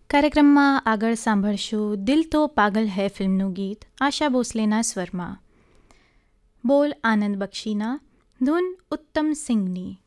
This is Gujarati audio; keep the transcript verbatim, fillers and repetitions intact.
કાર્યક્રમમાં આગળ સાંભળશું દિલ તો પાગલ હૈ ફિલ્મનું ગીત આશા ભોસલેના સ્વરમાં. બોલ આનંદ બક્ષીના, ધૂન ઉત્તમ સિંઘની.